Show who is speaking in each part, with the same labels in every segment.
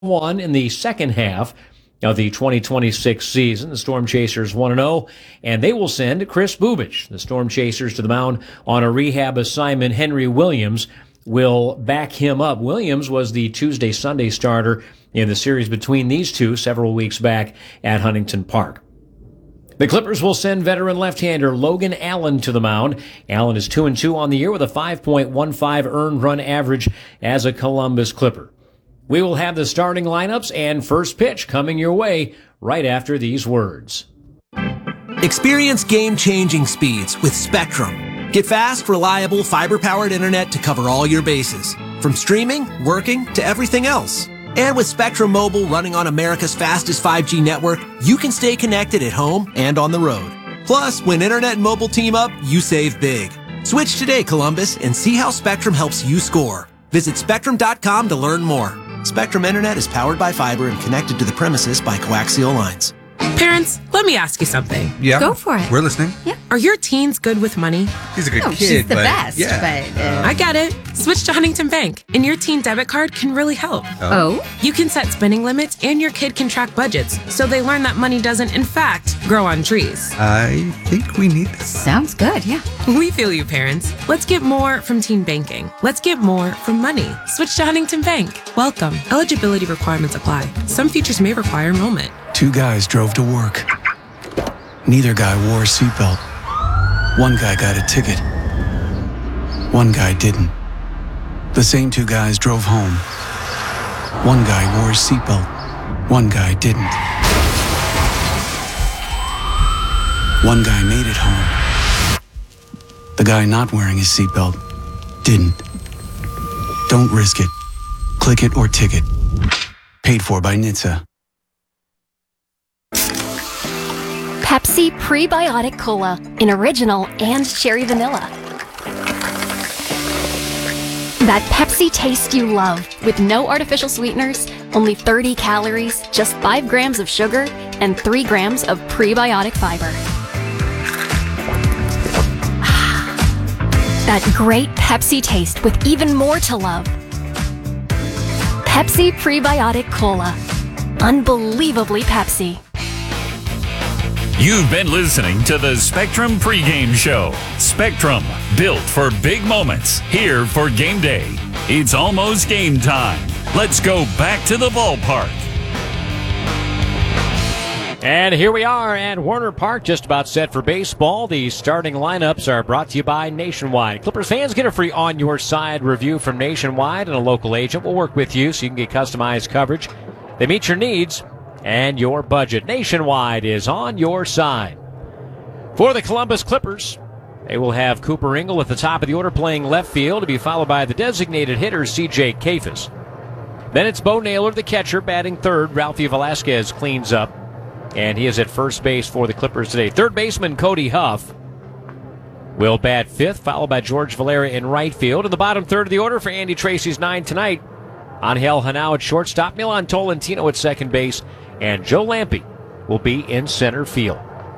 Speaker 1: 1 in the second half of the 2026 season. The Storm Chasers 1-0, and they will send Kris Bubic, the Storm Chasers, to the mound on a rehab assignment. Henry Williams will back him up. Williams was the Tuesday-Sunday starter in the series between these two several weeks back at Huntington Park. The Clippers will send veteran left-hander Logan Allen to the mound. Allen is 2-2 on the year with a 5.15 earned run average as a Columbus Clipper. We will have the starting lineups and first pitch coming your way right after these words.
Speaker 2: Experience game-changing speeds with Spectrum. Get fast, reliable, fiber-powered internet to cover all your bases, from streaming, working, to everything else. And with Spectrum Mobile running on America's fastest 5G network, you can stay connected at home and on the road. Plus, when internet and mobile team up, you save big. Switch today, Columbus, and see how Spectrum helps you score. Visit Spectrum.com to learn more. Spectrum Internet is powered by fiber and connected to the premises by coaxial lines.
Speaker 3: Parents, let me ask you something.
Speaker 4: Yeah.
Speaker 5: Go for it.
Speaker 4: We're listening.
Speaker 5: Yeah.
Speaker 3: Are your teens good with money?
Speaker 4: He's a good kid.
Speaker 5: She's the
Speaker 4: but
Speaker 5: best.
Speaker 4: Yeah.
Speaker 5: But,
Speaker 3: I get it. Switch to Huntington Bank, and your teen debit card can really help.
Speaker 5: Oh?
Speaker 3: You can set spending limits, and your kid can track budgets, so they learn that money doesn't, in fact, grow on trees.
Speaker 4: I think we need this.
Speaker 5: Sounds good, yeah.
Speaker 3: We feel you, parents. Let's get more from teen banking. Let's get more from money. Switch to Huntington Bank. Welcome. Eligibility requirements apply. Some features may require enrollment.
Speaker 6: Two guys drove to work. Neither guy wore a seatbelt. One guy got a ticket. One guy didn't. The same two guys drove home. One guy wore his seatbelt. One guy didn't. One guy made it home. The guy not wearing his seatbelt didn't. Don't risk it. Click it or ticket. Paid for by NHTSA.
Speaker 7: Pepsi Prebiotic Cola in original and cherry vanilla. That Pepsi taste you love with no artificial sweeteners, only 30 calories, just 5 grams of sugar, and 3 grams of prebiotic fiber. That great Pepsi taste with even more to love. Pepsi Prebiotic Cola. Unbelievably Pepsi.
Speaker 8: You've been listening to the Spectrum pregame show. Spectrum, built for big moments, here for game day. It's almost game time. Let's go back to the ballpark.
Speaker 1: And here we are at Warner Park, just about set for baseball. The starting lineups are brought to you by Nationwide. Clippers fans, get a free On Your Side review from Nationwide, and a local agent will work with you so you can get customized coverage. They meet your needs and your budget. Nationwide is on your side. For the Columbus Clippers, they will have Cooper Ingle at the top of the order playing left field, to be followed by the designated hitter C.J. Kayfus. Then it's Bo Naylor, the catcher, batting third. Ralphie Velasquez cleans up, and he is at first base for the Clippers today. Third baseman Cody Huff will bat fifth, followed by George Valera in right field. In the bottom third of the order for Andy Tracy's 9 tonight, Angel Hanao at shortstop, Milan Tolentino at second base, and Joe Lampe will be in center field.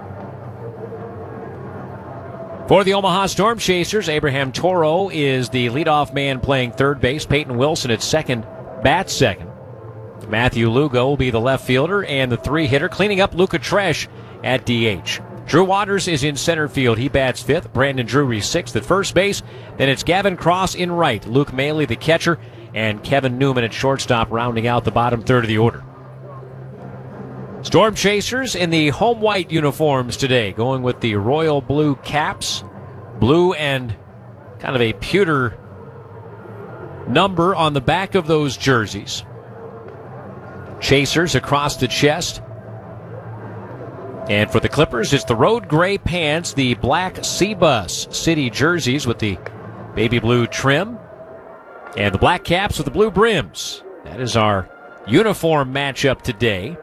Speaker 1: For the Omaha Storm Chasers, Abraham Toro is the leadoff man playing third base. Peyton Wilson at second, bats second. Matthew Lugo will be the left fielder and the three-hitter, cleaning up Luca Tresh at DH. Drew Waters is in center field. He bats fifth. Brandon Drury sixth at first base. Then it's Gavin Cross in right. Luke Maley, the catcher, and Kevin Newman at shortstop, rounding out the bottom third of the order. Storm Chasers in the home white uniforms today, going with the royal blue caps, blue and kind of a pewter number on the back of those jerseys. Chasers across the chest. And for the Clippers, it's the road gray pants, the black C-Bus City jerseys with the baby blue trim, and the black caps with the blue brims. That is our uniform matchup today.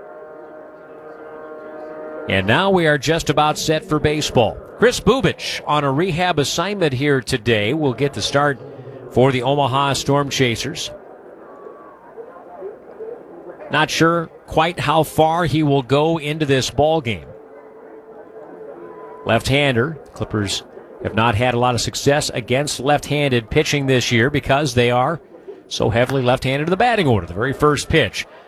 Speaker 1: And now we are just about set for baseball. Kris Bubic on a rehab assignment here today will get the start for the Omaha Storm Chasers. Not sure quite how far he will go into this ball game. Left-hander. Clippers have not had a lot of success against left-handed pitching this year because they are so heavily left-handed in the batting order. The very first pitch